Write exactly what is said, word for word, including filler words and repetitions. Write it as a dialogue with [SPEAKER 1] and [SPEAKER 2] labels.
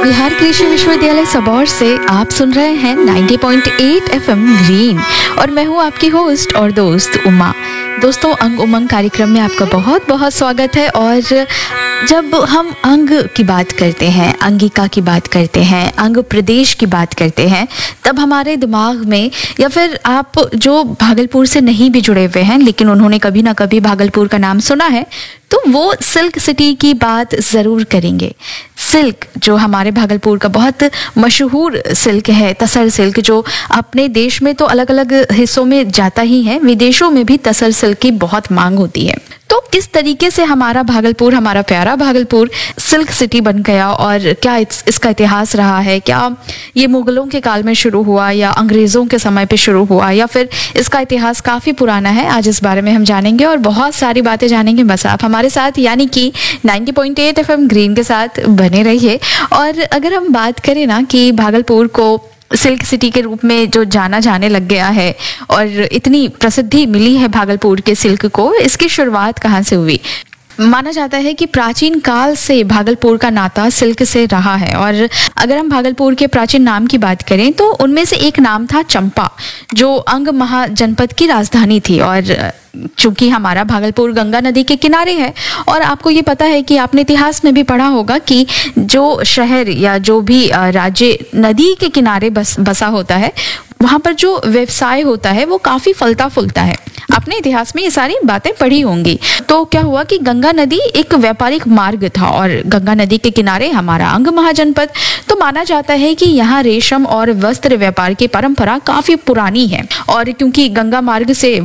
[SPEAKER 1] बिहार कृषि विश्वविद्यालय सबौर से आप सुन रहे हैं नब्बे पॉइंट आठ एफएम ग्रीन और मैं हूं आपकी होस्ट और दोस्त उमा। दोस्तों, अंग उमंग कार्यक्रम में आपका बहुत बहुत स्वागत है। और जब हम अंग की बात करते हैं, अंगिका की बात करते हैं, अंग प्रदेश की बात करते हैं, तब हमारे दिमाग में, या फिर आप जो भागलपुर से नहीं भी जुड़े हुए हैं लेकिन उन्होंने कभी ना कभी भागलपुर का नाम सुना है, तो वो सिल्क सिटी की बात ज़रूर करेंगे। सिल्क जो हमारे भागलपुर का बहुत मशहूर सिल्क है, तसर सिल्क, जो अपने देश में तो अलग अलग हिस्सों में जाता ही है, विदेशों में भी तसर सिल्क की बहुत मांग होती है। तो किस तरीके से हमारा भागलपुर, हमारा प्यारा भागलपुर सिल्क सिटी बन गया और क्या इस, इसका इतिहास रहा है? क्या ये मुगलों के काल में शुरू हुआ या अंग्रेज़ों के समय पे शुरू हुआ, या फिर इसका इतिहास काफ़ी पुराना है? आज इस बारे में हम जानेंगे और बहुत सारी बातें जानेंगे। बस आप हमारे साथ, यानी कि नब्बे पॉइंट आठ एफएम ग्रीन के साथ बने रहिए। और अगर हम बात करें ना कि भागलपुर को सिल्क सिटी के रूप में जो जाना जाने लग गया है और इतनी प्रसिद्धि मिली है भागलपुर के सिल्क को, इसकी शुरुआत कहाँ से हुई? माना जाता है कि प्राचीन काल से भागलपुर का नाता सिल्क से रहा है। और अगर हम भागलपुर के प्राचीन नाम की बात करें तो उनमें से एक नाम था चंपा, जो अंग महाजनपद की राजधानी थी। और चूंकि हमारा भागलपुर गंगा नदी के किनारे है, और आपको ये पता है कि आपने इतिहास में भी पढ़ा होगा कि जो शहर या जो भी राज्य नदी के किनारे बस बसा होता है, वहाँ पर जो व्यवसाय होता है वो काफ़ी फलता फूलता है। आपने इतिहास में ये सारी बातें पढ़ी होंगी। तो क्या हुआ कि गंगा नदी एक व्यापारिक मार्ग था और गंगा नदी के किनारे हमारा अंग महाजनपद। तो माना जाता है कि यहाँ रेशम और वस्त्र व्यापार की परंपरा काफ़ी पुरानी है। और क्योंकि गंगा मार्ग से